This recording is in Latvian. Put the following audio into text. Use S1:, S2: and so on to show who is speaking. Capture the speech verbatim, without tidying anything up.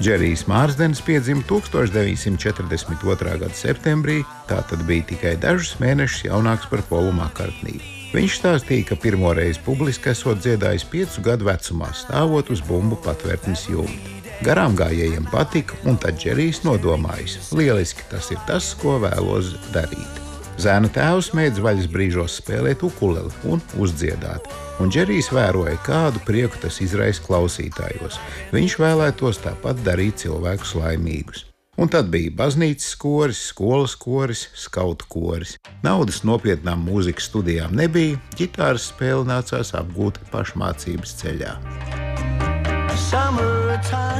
S1: Džerijs Mārsdenis piedzima tūkstoš deviņsimt četrdesmit otrā gada septembrī, tātad bija tikai dažus mēnešus jaunāks par Polu Makartniju. Viņš stāstīja, ka pirmoreiz publiski esot dziedājis piecu gadu vecumā, stāvot uz bumbu patvērtnes jumta. Garām gājējiem patika, un tad Džerijs nodomājis: lieliski, tas ir tas, ko vēlos darīt. Zēna tēvs mēdz vaļas brīžos spēlēt ukuleli un uzdziedāt, un Džerijs vēroja, kādu prieku tas izraisa klausītājos. Viņš vēlētos tāpat darīt cilvēkus laimīgus. Un tad bija baznīcas koris, skolas koris, skautu koris. Naudas nopietnām mūzikas studijām nebija, ģitāras spēli nācās apgūt pašmācības ceļā. Summertime.